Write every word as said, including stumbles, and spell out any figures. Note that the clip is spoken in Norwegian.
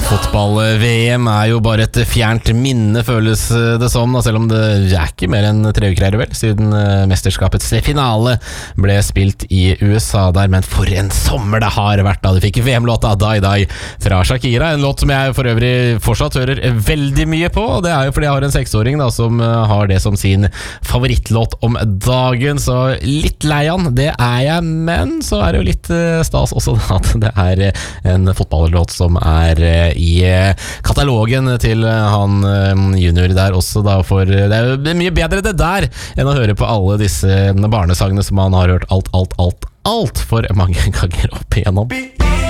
Fotball-V M er jo bare et fjernt minne, føles det som, selv om det er ikke mer enn tre uker her vel, siden mesterskapets finale ble spilt i U S A der, men for en sommer det har vært da. Du fikk V M-låta Die Die fra Shakira, en låt som jeg for øvrig fortsatt hører veldig mye på, og det er jo fordi jeg har en seksåring da, som har det som sin favorittlåt om dagen, så litt leian, det er jeg, men så er det jo litt stas også da, at det er en fotballåt som er i katalogen til han junior der også da, for det er jo mye bedre det der enn å høre på alle disse barnesangene som han har hørt alt, alt, alt, alt for mange ganger opp igjennom.